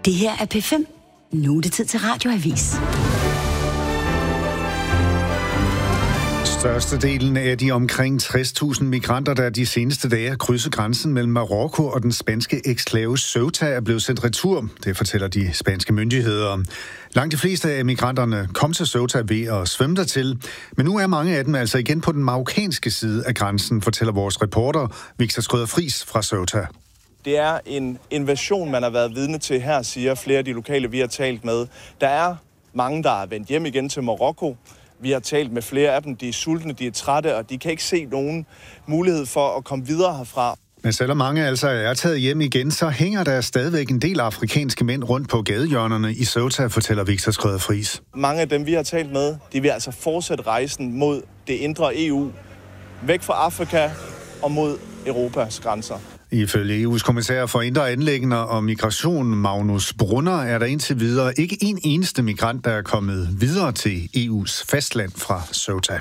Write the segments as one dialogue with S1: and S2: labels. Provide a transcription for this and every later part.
S1: Det her er P5. Nu er det tid til Radioavis.
S2: Størstedelen af de omkring 60.000 migranter, der de seneste dage har krydset grænsen mellem Marokko og den spanske eksklave Ceuta, er blevet sendt retur. Det fortæller de spanske myndigheder. Langt de fleste af migranterne kom til Ceuta ved at svømme dertil, men nu er mange af dem altså igen på den marokkanske side af grænsen, fortæller vores reporter Victor Skrøder Friis fra Ceuta.
S3: Det er en invasion, man har været vidne til her, siger flere af de lokale, vi har talt med. Der er mange, der er vendt hjem igen til Marokko. Vi har talt med flere af dem. De er sultne, de er trætte, og de kan ikke se nogen mulighed for at komme videre herfra.
S2: Men selvom mange altså er taget hjem igen, så hænger der stadigvæk en del afrikanske mænd rundt på gadehjørnerne i Ceuta, fortæller Victor Skrøder Friis. Mange
S3: af dem, vi har talt med, de vil altså fortsætte rejsen mod det indre EU, væk fra Afrika og mod Europas grænser.
S2: Ifølge EU's kommissær for indre anliggender og migration, Magnus Brunner, er der indtil videre ikke en eneste migrant, der er kommet videre til EU's fastland fra Ceuta.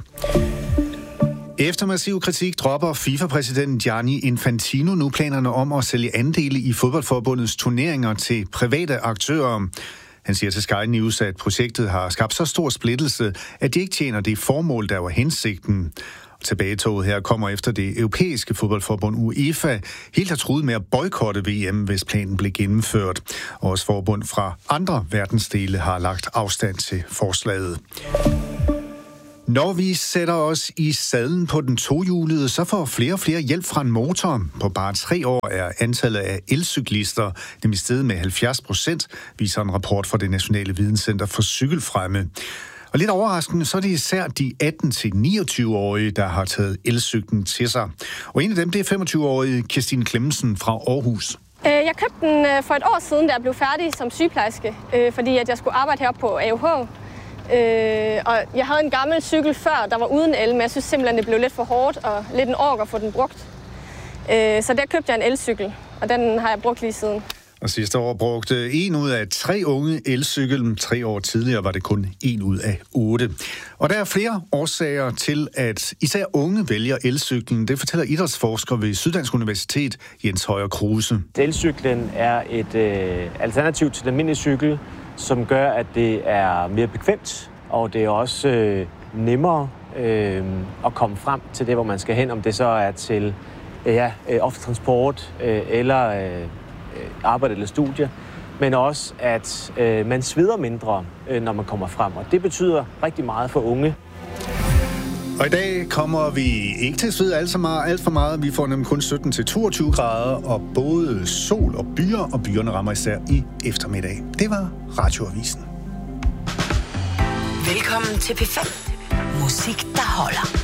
S2: Efter massiv kritik dropper FIFA-præsidenten Gianni Infantino nu planerne om at sælge andele i fodboldforbundets turneringer til private aktører. Han siger til Sky News, at projektet har skabt så stor splittelse, at de ikke tjener det formål, der var hensigten. Tilbagetoget her kommer efter det europæiske fodboldforbund UEFA helt har truet med at boykotte VM, hvis planen blev gennemført. Også forbund fra andre verdensdele har lagt afstand til forslaget. Når vi sætter os i sadlen på den tohjulede, så får flere og flere hjælp fra en motor. På bare 3 år er antallet af elcyklister nemlig steget med 70%, viser en rapport fra det Nationale Videnscenter for Cykelfremme. Og lidt overraskende, så er det især de 18-29-årige, der har taget elcyklen til sig. Og en af dem, det er 25-årige Kirstine Klemmensen fra Aarhus.
S4: Jeg købte den for et år siden, da jeg blev færdig som sygeplejerske, fordi at jeg skulle arbejde heroppe på AUH. Og jeg havde en gammel cykel før, der var uden el, men jeg synes simpelthen, det blev lidt for hårdt og lidt en ork at få den brugt. Så der købte jeg en elcykel, og den har jeg brugt lige siden.
S2: Og sidste år brugte 1 ud af 3 unge elcykel. 3 år tidligere var det kun 1 ud af 8. Og der er flere årsager til, at især unge vælger elcyklen. Det fortæller idrætsforsker ved Syddansk Universitet, Jens Højer Kruse.
S5: Elcyklen er et alternativ til den almindelige cykel, som gør, at det er mere bekvemt, og det er også nemmere at komme frem til det, hvor man skal hen, om det så er til offentlig transport eller arbejde eller studie, men også, at man sveder mindre, når man kommer frem, og det betyder rigtig meget for unge.
S2: Og i dag kommer vi ikke til at svede alt for meget. Vi får nemlig kun 17-22 grader, og både sol og byer, og byerne rammer især i eftermiddag. Det var Radioavisen.
S1: Velkommen til P5. Musik, der holder.